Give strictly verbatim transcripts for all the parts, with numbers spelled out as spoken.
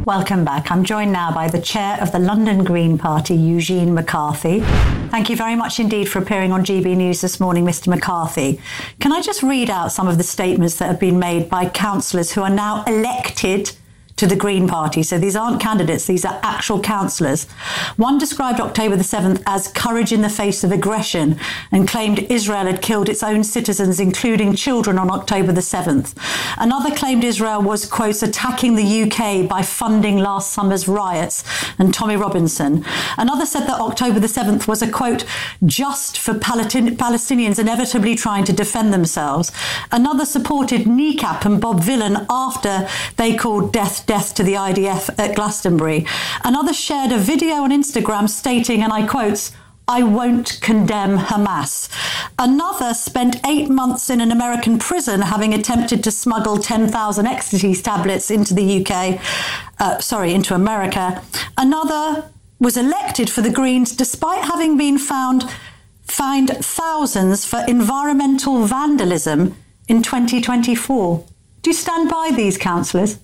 Welcome back. I'm joined now by the chair of the London Green Party, Eugene McCarthy. Thank you very much indeed for appearing on G B News this morning, Mister McCarthy. Can I just read out some of the statements that have been made by councillors who are now elected to the Green Party? So these aren't candidates, these are actual councillors. One described October the seventh as courage in the face of aggression and claimed Israel had killed its own citizens, including children, on October the seventh. Another claimed Israel was, quote, attacking the U K by funding last summer's riots, and Tommy Robinson. Another said that October the seventh was a, quote, just for Palestin- Palestinians inevitably trying to defend themselves. Another supported NECAP and Bob Villan after they called death death to the I D F at Glastonbury. Another shared a video on Instagram stating, and I quote, I won't condemn Hamas. Another spent eight months in an American prison having attempted to smuggle ten thousand ecstasy tablets into the U K, uh, sorry, into America. Another was elected for the Greens despite having been found fined thousands for environmental vandalism in twenty twenty-four. Do you stand by these councillors?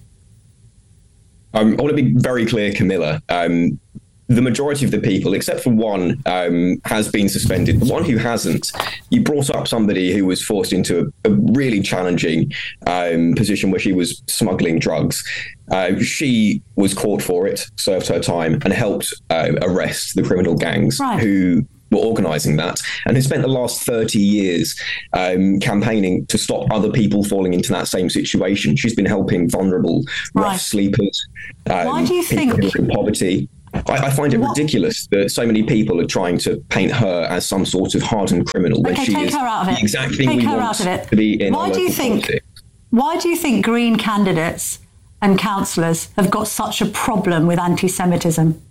Um, I want to be very clear, Camilla. Um, the majority of the people, except for one, um, has been suspended. The one who hasn't, you brought up somebody who was forced into a, a really challenging um, position where she was smuggling drugs. Uh, she was caught for it, served her time, and helped uh, arrest the criminal gangs right. who were organising that, and who spent the last thirty years um, campaigning to stop other people falling into that same situation. She's been helping vulnerable, right. rough sleepers, um, Why do you people think in poverty. I, I find it what? ridiculous that so many people are trying to paint her as some sort of hardened criminal when okay, she take is her out of it. the exact thing take we her want out of it. to be in Why our do you local think? politics. Why do you think Green candidates and councillors have got such a problem with anti-Semitism?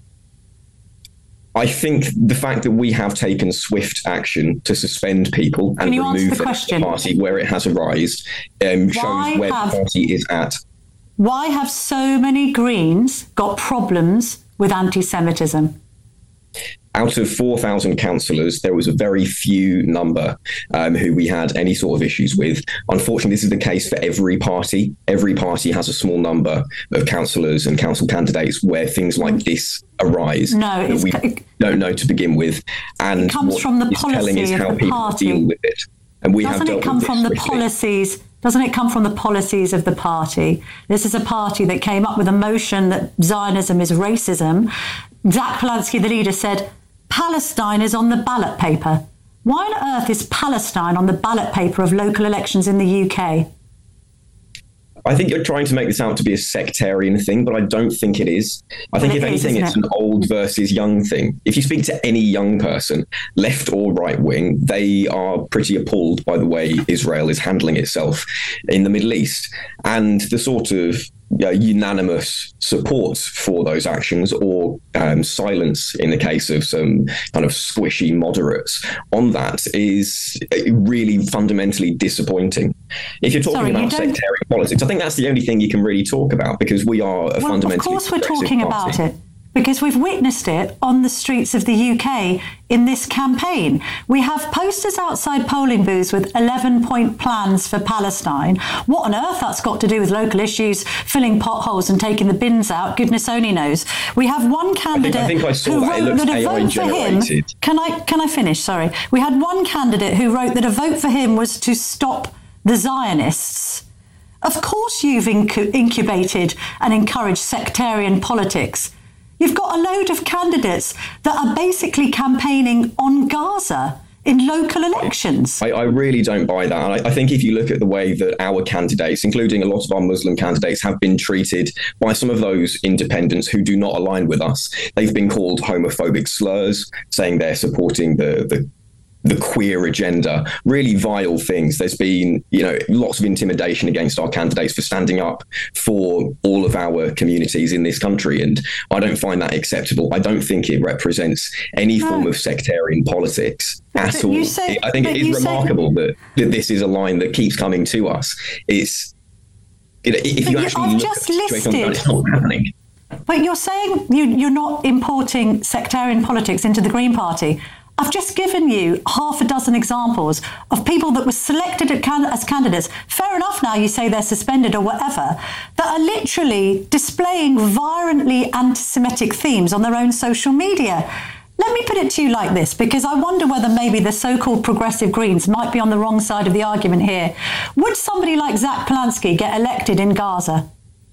I think the fact that we have taken swift action to suspend people and remove them from the party where it has arisen um, shows where have, the party is at. Why have so many Greens got problems with anti-Semitism? Out of four thousand councillors, there was a very few number um, who we had any sort of issues with. Unfortunately, this is the case for every party. Every party has a small number of councillors and council candidates where things like this arise no, that we it, don't know to begin with. And it comes what from the is policy telling is of how the people party. deal with it. And we doesn't have dealt it come with from the swiftly. policies? Doesn't it come from the policies of the party? This is a party that came up with a motion that Zionism is racism. Zach Polanski, the leader, said, Palestine is on the ballot paper. Why on earth is Palestine on the ballot paper of local elections in the U K? I think you're trying to make this out to be a sectarian thing, but I don't think it is. I think, well, if it anything, is, it's it? an old versus young thing. If you speak to any young person, left or right wing, they are pretty appalled by the way Israel is handling itself in the Middle East. And the sort of uh, unanimous support for those actions, or um, silence in the case of some kind of squishy moderates on that, is really fundamentally disappointing. If you're talking Sorry, about sectarian politics, I think that's the only thing you can really talk about, because we are a well, fundamentally of course we're progressive talking party. about it, because we've witnessed it on the streets of the U K in this campaign. We have posters outside polling booths with eleven-point plans for Palestine. What on earth that's got to do with local issues, filling potholes and taking the bins out, goodness only knows. We have one candidate I think, I think I saw who that. wrote It looks that a A I vote for him... generated. Can I, can I finish? Sorry. We had one candidate who wrote that a vote for him was to stop the Zionists. Of course you've incu- incubated and encouraged sectarian politics. You've got a load of candidates that are basically campaigning on Gaza in local elections. I, I really don't buy that. And I, I think if you look at the way that our candidates, including a lot of our Muslim candidates, have been treated by some of those independents who do not align with us, they've been called homophobic slurs, saying they're supporting the the the queer agenda, really vile things. There's been, you know, lots of intimidation against our candidates for standing up for all of our communities in this country. And I don't find that acceptable. I don't think it represents any no. form of sectarian politics at but all. Say, I think it is remarkable say, that, that this is a line that keeps coming to us. It's, you know, if you actually I've look just at the situation, listed, it's not happening. But you're saying you, you're not importing sectarian politics into the Green Party. I've just given you half a dozen examples of people that were selected as candidates. Fair enough now, you say they're suspended or whatever, that are literally displaying violently anti-Semitic themes on their own social media. Let me put it to you like this, because I wonder whether maybe the so-called progressive Greens might be on the wrong side of the argument here. Would somebody like Zach Polanski get elected in Gaza?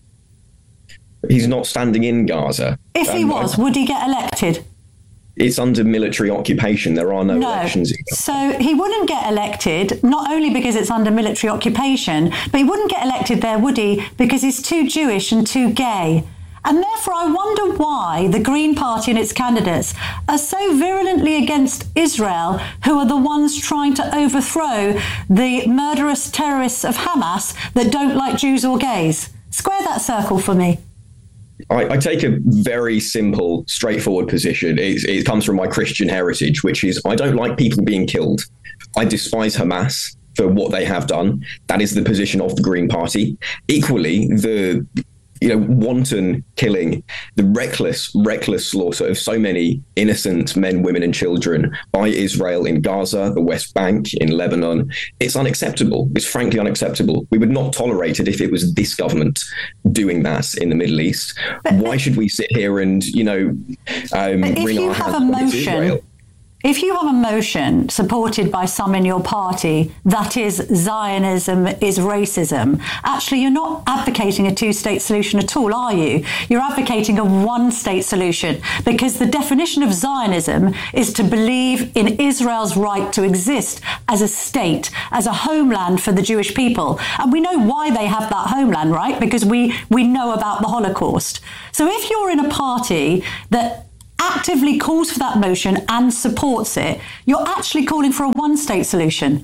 He's not standing in Gaza. If he um, was, I, would he get elected? It's under military occupation. There are no, no elections. So he wouldn't get elected, not only because it's under military occupation, but he wouldn't get elected there, would he? Because he's too Jewish and too gay. And therefore, I wonder why the Green Party and its candidates are so virulently against Israel, who are the ones trying to overthrow the murderous terrorists of Hamas that don't like Jews or gays. Square that circle for me. I, I take a very simple, straightforward position. It, it comes from my Christian heritage, which is I don't like people being killed. I despise Hamas for what they have done. That is the position of the Green Party. Equally, the you know, wanton killing, the reckless, reckless slaughter of so many innocent men, women and children by Israel in Gaza, the West Bank, in Lebanon. It's unacceptable. It's frankly unacceptable. We would not tolerate it if it was this government doing that in the Middle East. But, Why should we sit here and, you know, um, wring our hands against Israel? If you have a motion supported by some in your party that is Zionism is racism, actually you're not advocating a two-state solution at all, are you? You're advocating a one-state solution, because the definition of Zionism is to believe in Israel's right to exist as a state, as a homeland for the Jewish people. And we know why they have that homeland, right? Because we, we know about the Holocaust. So if you're in a party that actively calls for that motion and supports it, you're actually calling for a one-state solution.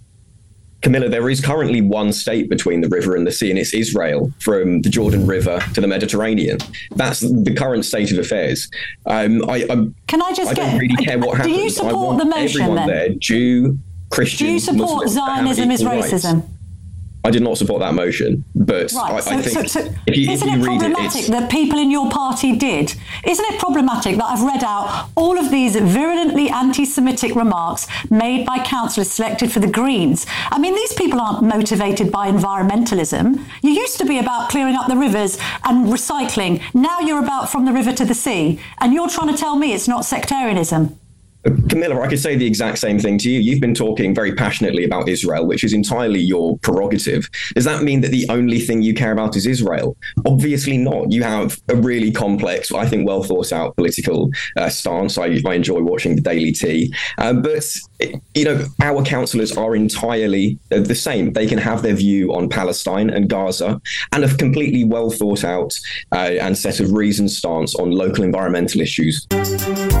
Camilla, there is currently one state between the river and the sea, and it's Israel, from the Jordan River to the Mediterranean. That's the current state of affairs. Um, I, I, Can I just I get... don't really care what happens. Do you support I want the motion, everyone then? there, Jew, Christian, Do you support Muslim, Zionism is racism? Rights. I did not support that motion, but right. I, so, I think so, so if you, isn't if you it read problematic it, that people in your party did? Isn't it problematic that I've read out all of these virulently anti-Semitic remarks made by councillors selected for the Greens? I mean, these people aren't motivated by environmentalism. You used to be about clearing up the rivers and recycling. Now you're about from the river to the sea, and you're trying to tell me it's not sectarianism. Camilla, I could say the exact same thing to you. You've been talking very passionately about Israel, which is entirely your prerogative. Does that mean that the only thing you care about is Israel? Obviously not. You have a really complex, I think, well thought out political uh, stance. I, I enjoy watching the Daily Tea. Um, but, you know, our councillors are entirely uh, the same. They can have their view on Palestine and Gaza and a completely well thought out uh, and set of reasons stance on local environmental issues.